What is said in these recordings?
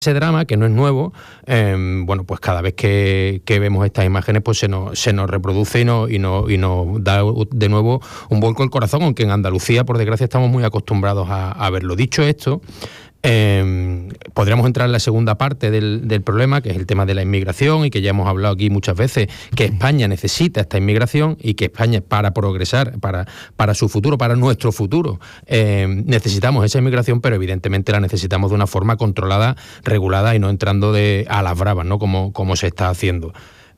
ese drama, que no es nuevo, bueno, pues cada vez que vemos estas imágenes, pues se nos reproduce y nos da de nuevo un vuelco al corazón, aunque en Andalucía, por desgracia, estamos muy acostumbrados a verlo. Dicho esto, podríamos entrar en la segunda parte del problema, que es el tema de la inmigración, y que ya hemos hablado aquí muchas veces, que España necesita esta inmigración y que España, para progresar, para su futuro, para nuestro futuro, necesitamos esa inmigración, pero evidentemente la necesitamos de una forma controlada, regulada y no entrando a las bravas, ¿no? Como se está haciendo.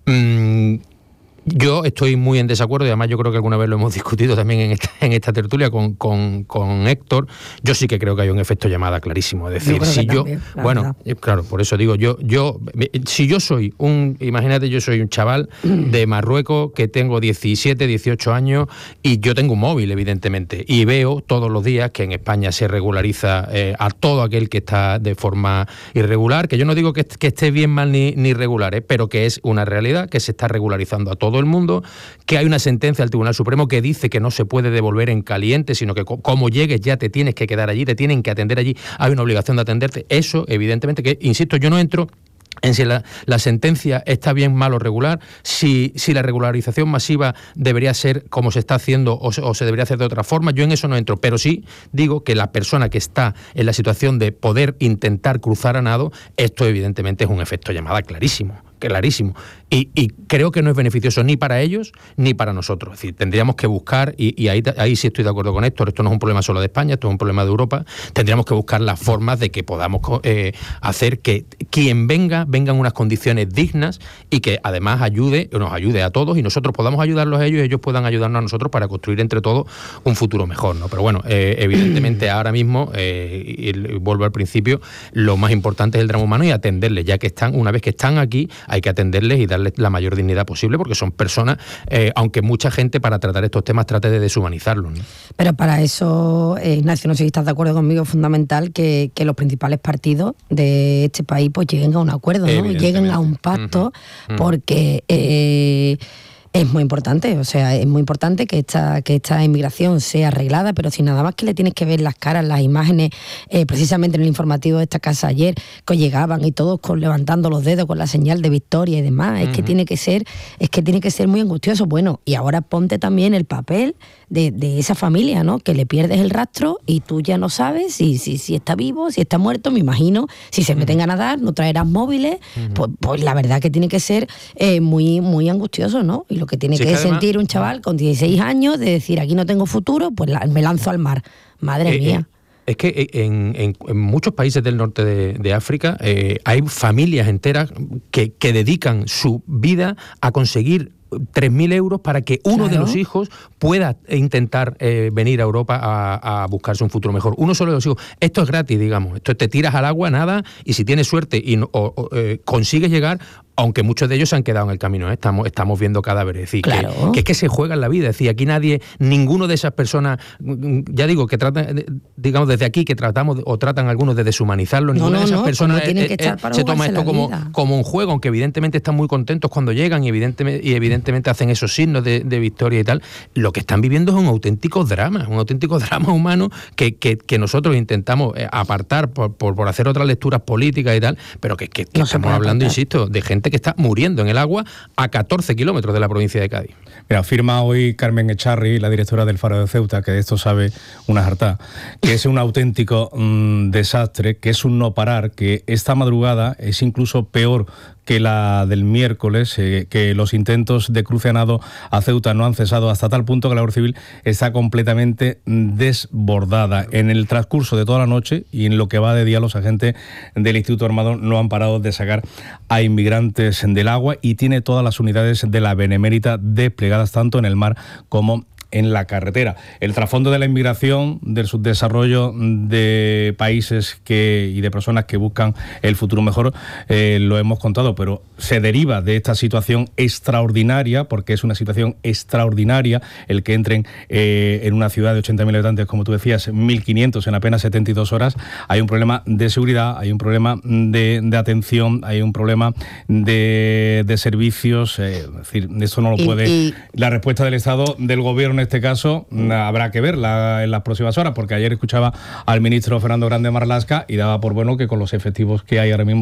Yo estoy muy en desacuerdo, y además yo creo que alguna vez lo hemos discutido también en esta tertulia con Héctor. Yo sí que creo que hay un efecto llamada clarísimo. Es decir, si yo, bueno, claro, por eso digo, si yo soy imagínate, yo soy un chaval de Marruecos que tengo 17, 18 años y yo tengo un móvil, evidentemente, y veo todos los días que en España se regulariza a todo aquel que está de forma irregular, que yo no digo que esté bien, mal ni irregular, pero que es una realidad, que se está regularizando a todo el mundo, que hay una sentencia del Tribunal Supremo que dice que no se puede devolver en caliente, sino que como llegues ya te tienes que quedar allí, te tienen que atender allí, hay una obligación de atenderte. Eso, evidentemente, que, insisto, yo no entro en si la sentencia está bien, mal o regular, si la regularización masiva debería ser como se está haciendo o se debería hacer de otra forma. Yo en eso no entro, pero sí digo que la persona que está en la situación de poder intentar cruzar a nado, esto evidentemente es un efecto llamada clarísimo. Y creo que no es beneficioso ni para ellos ni para nosotros. Es decir, tendríamos que buscar, y ahí sí estoy de acuerdo con Héctor, esto no es un problema solo de España, esto es un problema de Europa, tendríamos que buscar las formas de que podamos hacer que quien venga en unas condiciones dignas y que además nos ayude a todos y nosotros podamos ayudarlos a ellos y ellos puedan ayudarnos a nosotros para construir entre todos un futuro mejor, ¿no? Pero bueno, evidentemente ahora mismo, y vuelvo al principio, lo más importante es el drama humano y atenderles, ya que una vez que están aquí, hay que atenderles y darles la mayor dignidad posible, porque son personas, aunque mucha gente para tratar estos temas trate de deshumanizarlos, ¿no? Pero para eso, Ignacio, no sé si estás de acuerdo conmigo, es fundamental que los principales partidos de este país pues lleguen a un acuerdo, ¿no? Lleguen a un pacto, porque es muy importante, o sea, es muy importante que esta inmigración sea arreglada, pero si nada más que le tienes que ver las caras, las imágenes, precisamente en el informativo de esta casa ayer, que llegaban y todos levantando los dedos con la señal de victoria y demás, es que tiene que ser muy angustioso. Bueno, y ahora ponte también el papel de esa familia, ¿no? Que le pierdes el rastro y tú ya no sabes si está vivo, si está muerto, me imagino, si se meten a nadar, no traerás móviles, pues la verdad que tiene que ser muy, muy angustioso, ¿no? Y lo que tiene que sentir un chaval con 16 años de decir, aquí no tengo futuro, pues me lanzo al mar. Madre mía. Es que en muchos países del norte de África hay familias enteras que dedican su vida a conseguir 3.000 euros para que uno de los hijos pueda intentar venir a Europa a buscarse un futuro mejor. Uno solo de los hijos. Esto es gratis, digamos. Esto te tiras al agua, nada, y si tienes suerte y consigues llegar, aunque muchos de ellos se han quedado en el camino, ¿eh? Estamos viendo cadáveres. Es decir, que es que se juega en la vida. Es decir, aquí ninguno de esas personas, ya digo, que tratan, digamos, desde aquí, que tratamos o tratan algunos de deshumanizarlo, ninguna de esas personas se toma esto como un juego, aunque evidentemente están muy contentos cuando llegan y evidentemente hacen esos signos de victoria y tal. Lo que están viviendo es un auténtico drama humano que nosotros intentamos apartar por hacer otras lecturas políticas y tal, pero que estamos hablando, insisto, de gente que está muriendo en el agua a 14 kilómetros de la provincia de Cádiz. Mira, afirma hoy Carmen Echarri, la directora del Faro de Ceuta, que de esto sabe una jartá, que es un auténtico desastre, que es un no parar, que esta madrugada es incluso peor que la del miércoles, que los intentos de cruce a nado a Ceuta no han cesado, hasta tal punto que la Guardia Civil está completamente desbordada. En el transcurso de toda la noche y en lo que va de día, los agentes del Instituto Armado no han parado de sacar a inmigrantes del agua y tiene todas las unidades de la Benemérita desplegadas tanto en el mar como en la carretera. El trasfondo de la inmigración, del subdesarrollo de países y de personas que buscan el futuro mejor, lo hemos contado, pero se deriva de esta situación extraordinaria, porque es una situación extraordinaria el que entren en una ciudad de 80.000 habitantes, como tú decías, 1.500 en apenas 72 horas. Hay un problema de seguridad, hay un problema de atención, hay un problema de servicios. Es decir, esto no lo puede... La respuesta del Estado, del Gobierno este caso habrá que verla en las próximas horas, porque ayer escuchaba al ministro Fernando Grande Marlaska y daba por bueno que con los efectivos que hay ahora mismo